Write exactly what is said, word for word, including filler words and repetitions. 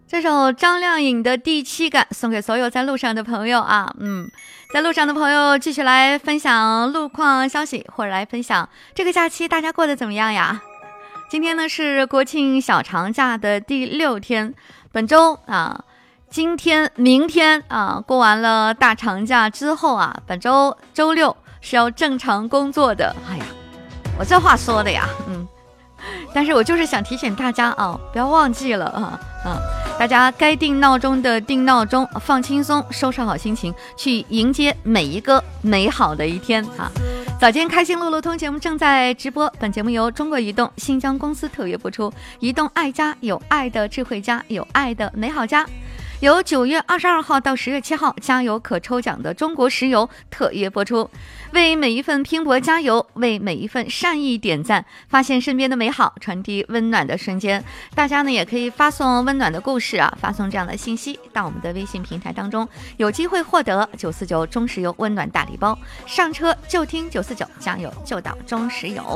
这首张靓颖的《第七感》送给所有在路上的朋友啊，嗯，在路上的朋友继续来分享路况消息，或者来分享这个假期大家过得怎么样呀？今天呢是国庆小长假的第六天，本周啊，今天、明天啊过完了大长假之后啊，本周周六是要正常工作的。哎呀，我这话说的呀，嗯。但是我就是想提醒大家啊，不要忘记了啊，嗯、啊，大家该定闹钟的定闹钟，放轻松，收拾好心情，去迎接每一个美好的一天啊！早间开心路路通节目正在直播，本节目由中国移动新疆公司特约播出。移动爱家，有爱的智慧家，有爱的美好家。由九月二十二号到十月七号，加油可抽奖的中国石油特约播出，为每一份拼搏加油，为每一份善意点赞，发现身边的美好，传递温暖的瞬间。大家呢也可以发送温暖的故事啊，发送这样的信息到我们的微信平台当中，有机会获得九四九中石油温暖大礼包。上车就听九四九，加油就到中石油。